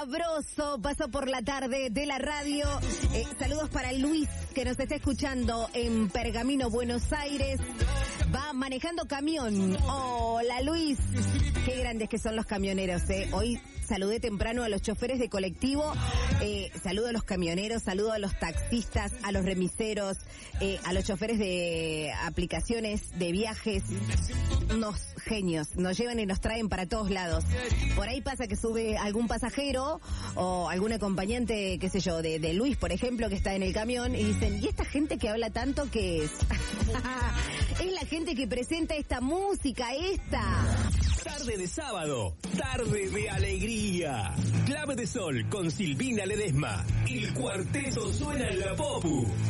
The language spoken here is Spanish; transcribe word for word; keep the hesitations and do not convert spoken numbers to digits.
sabroso pasó por la tarde de la radio. Eh, saludos para Luis, que nos está escuchando en Pergamino, Buenos Aires. Va manejando camión. Hola, Luis. Qué grandes que son los camioneros, eh. Hoy saludé temprano a los choferes de colectivo, eh, saludo a los camioneros, saludo a los taxistas, a los remiseros, eh, a los choferes de aplicaciones de viajes, unos genios, nos llevan y nos traen para todos lados. Por ahí pasa que sube algún pasajero o algún acompañante, qué sé yo, de, de Luis, por ejemplo, que está en el camión y dicen, ¿y esta gente que habla tanto qué es? Es la gente que presenta esta música, esta. Tarde de sábado, tarde de alegría. Clave de Sol con Silvina Ledesma. El cuarteto suena en la Popu.